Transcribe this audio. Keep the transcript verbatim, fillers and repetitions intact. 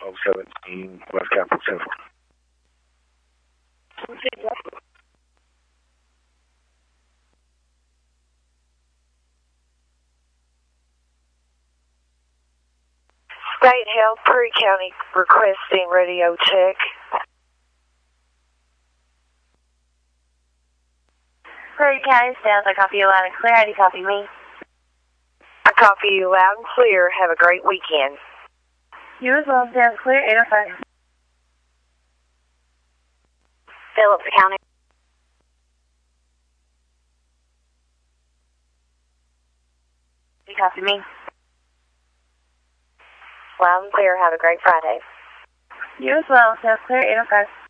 oh seventeen West Capitol Central. State Health, Perry County requesting radio check. Perry County Sales, I copy you loud and clear. How do you copy me? I copy you loud and clear. Have a great weekend. You as well, Sales clear, eight oh five. Phillips County. You copy me? Loud and clear. Have a great Friday. You as well, Sales clear, eight oh five.